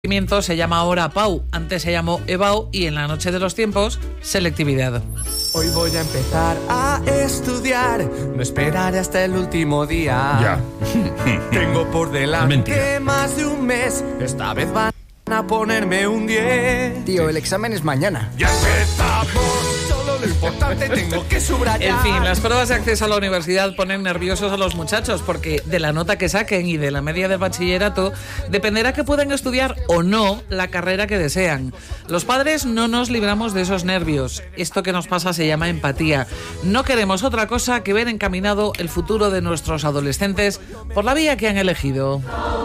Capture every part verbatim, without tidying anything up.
Se llama ahora P A U, antes se llamó E B A U y en la noche de los tiempos, selectividad. Hoy voy a empezar a estudiar, no esperaré hasta el último día. Ya. Tengo por delante más de un mes, esta vez van a ponerme un diez. Tío, el examen es mañana. Ya empezamos, solo lo importante tengo que subrayar. En fin, las pruebas de acceso a la universidad ponen nerviosos a los muchachos porque de la nota que saquen y de la media del bachillerato dependerá que puedan estudiar o no la carrera que desean. Los padres no nos libramos de esos nervios. Esto que nos pasa se llama empatía. No queremos otra cosa que ver encaminado el futuro de nuestros adolescentes por la vía que han elegido.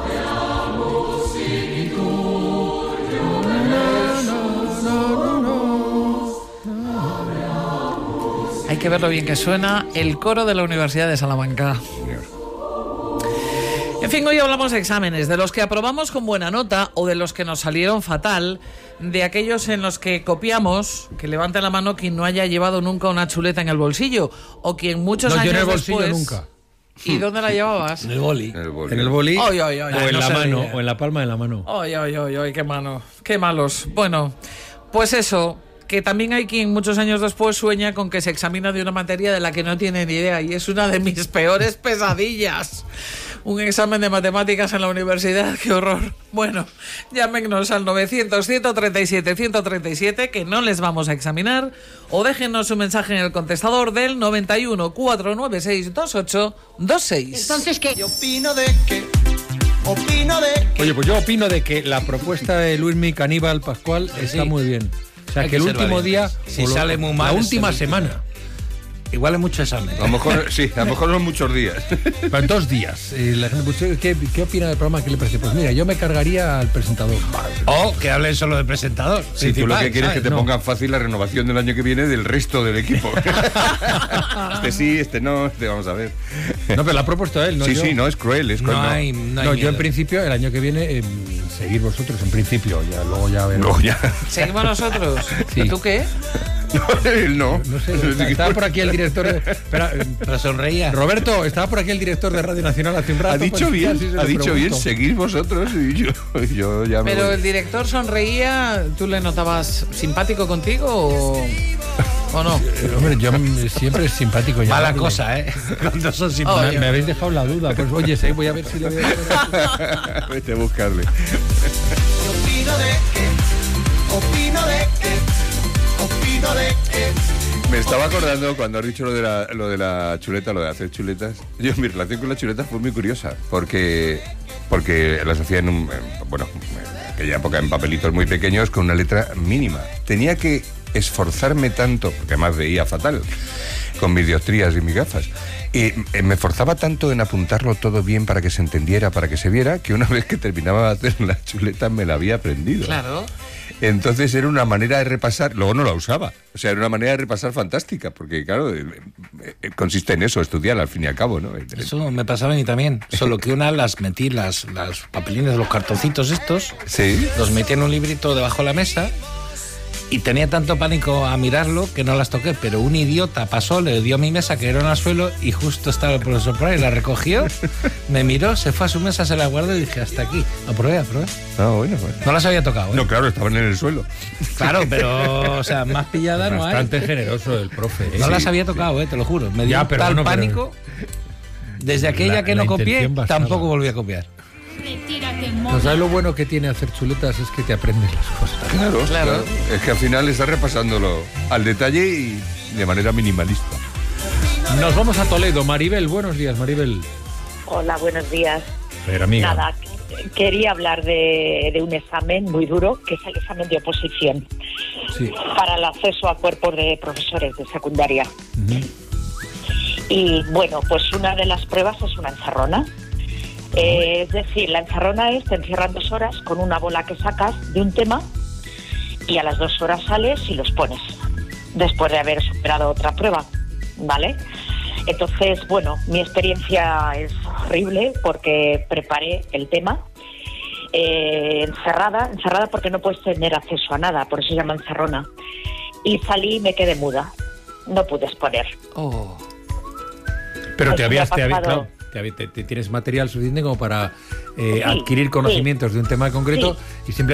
Hay que ver lo bien que suena el coro de la Universidad de Salamanca. En fin, hoy hablamos de exámenes, de los que aprobamos con buena nota o de los que nos salieron fatal, de aquellos en los que copiamos, que levante la mano quien no haya llevado nunca una chuleta en el bolsillo, o quien muchos no, años yo en el bolsillo después... nunca. ¿Y dónde la llevabas? En el boli. En el boli. En el boli. Oy, oy, oy, o ay, en no la se mano, ríe. o en la palma de la mano. Oy, oy, oy, oy, qué mano, qué malos. Bueno, pues eso, que también hay quien muchos años después sueña con que se examina de una materia de la que no tiene ni idea, y es una de mis peores pesadillas. Un examen de matemáticas en la universidad, qué horror. Bueno, llámenos al novecientos, ciento treinta y siete, ciento treinta y siete, que no les vamos a examinar, o déjenos un mensaje en el contestador del noventa y uno, cuatrocientos noventa y seis, veintiocho veintiséis. Entonces, ¿qué? Yo opino de que, opino de que... Oye, pues yo opino de que la propuesta de Luismi Caníbal Pascual está Sí. muy bien. O sea, Hay que que el ser último día, valientes. Si o lo- sale muy mal, la es última el último. semana, Igual es mucho examen. A lo mejor, sí, a lo mejor son muchos días. pero en dos días. Eh, la gente, pues, ¿qué, ¿Qué opina del programa? ¿Qué le parece? Pues mira, yo me cargaría al presentador. O que hablen solo del presentador. Si tú lo que quieres es que te No. pongan fácil la renovación del año que viene del resto del equipo. Este sí, este no, este vamos a ver. No, pero la ha propuesto él, ¿no? sí, yo. sí, no, es cruel, es cruel. No no. hay, no hay No, yo miedo. en principio, el año que viene, eh, seguir vosotros, en principio, ya luego ya veremos. Luego ya. ¿Seguimos nosotros? Sí. ¿Y tú qué? No, él no. No sé, está- estaba por aquí el director de... Espera, eh, Pero sonreía. Roberto, estaba por aquí el director de Radio Nacional hace un rato. Ha dicho pues, bien, casi se ha lo dicho bien, pregunto. seguir vosotros y yo, yo ya me Pero voy. el director sonreía, ¿tú le notabas simpático contigo o, o no? Eh, hombre, yo mm, siempre es simpático. ya, Mala ¿no? cosa, ¿eh? Cuando son Oh, Me, simpáticos. me habéis dejado la duda. Pues oye, sí, voy a ver si le voy a... Vete a buscarle. Opino de que, opino de que, opino de que... Me estaba acordando cuando has dicho lo de la, lo de la chuleta, lo de hacer chuletas. Yo, mi relación con la chuleta fue muy curiosa, porque, porque las hacía en un, en- bueno, en aquella época en papelitos muy pequeños con una letra mínima. Tenía que esforzarme tanto, porque además veía fatal, con mis dioptrías y mis gafas. Y eh, me esforzaba tanto en apuntarlo todo bien para que se entendiera, para que se viera, que una vez que terminaba de hacer la chuleta me la había aprendido. Claro. Entonces era una manera de repasar, luego no la usaba, o sea, era una manera de repasar fantástica, porque claro, eh, eh, consiste en eso, estudiar al fin y al cabo, ¿no? Eso me pasaba a mí también. Solo que una las metí, las, las papelines, los cartoncitos estos, Sí. los metí en un librito debajo de la mesa y tenía tanto pánico a mirarlo que no las toqué. Pero un idiota pasó, le dio a mi mesa, que era al suelo, y justo estaba el profesor por ahí, la recogió, me miró, se fue a su mesa, se la guardó y dije, hasta aquí. Aprobé, aprobé. Ah, bueno, bueno. No las había tocado, ¿eh? No, claro, estaban en el suelo. Claro, pero, o sea, más pillada no hay. Bastante generoso el profe. ¿eh? No Sí, las había sí. tocado, eh, te lo juro. Me dio Ya, pero tal bueno, pero- pánico. Desde aquella La- que la no copié, intención bastaba. tampoco volví a copiar. Retírate, No mona. sabes lo bueno que tiene hacer chuletas, es que te aprendes las cosas. Claro, Claro. claro. Es que al final estás repasándolo al detalle y de manera minimalista. Nos vamos a Toledo. Maribel, buenos días, Maribel. Hola, buenos días. Pero amiga. Nada, qu- quería hablar de, de un examen muy duro, que es el examen de oposición Sí. para el acceso a cuerpos de profesores de secundaria. Ujú. Y bueno, pues una de las pruebas es una encerrona. Eh, es decir, la encerrona es, te encierran dos horas con una bola que sacas de un tema y a las dos horas sales y los pones, después de haber superado otra prueba, ¿vale? Entonces, bueno, mi experiencia es horrible porque preparé el tema eh, encerrada, encerrada porque no puedes tener acceso a nada, por eso se llama encerrona. Y salí y me quedé muda, no pude exponer. Oh. Pero Pues te me habías, ha te, había- pasado. claro, te te- te- te tienes material suficiente como para eh, Sí, adquirir conocimientos de un tema concreto y simplemente